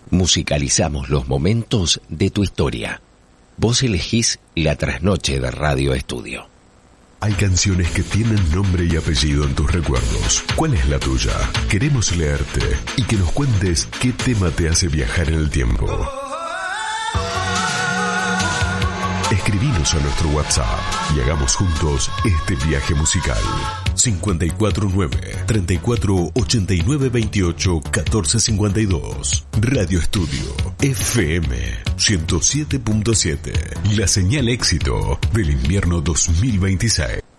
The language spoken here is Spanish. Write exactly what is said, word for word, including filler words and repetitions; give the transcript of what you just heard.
Musicalizamos los momentos de tu historia. Vos elegís la trasnoche de Radio Estudio. Hay canciones que tienen nombre y apellido en tus recuerdos. ¿Cuál es la tuya? Queremos leerte y que nos cuentes qué tema te hace viajar en el tiempo. Escribinos a nuestro WhatsApp y hagamos juntos este viaje musical. cinco cuatro nueve, treinta y cuatro, ochenta y nueve, veintiocho, catorce cincuenta y dos. Radio Estudio F M ciento siete punto siete. La señal éxito del invierno dos mil veintiséis.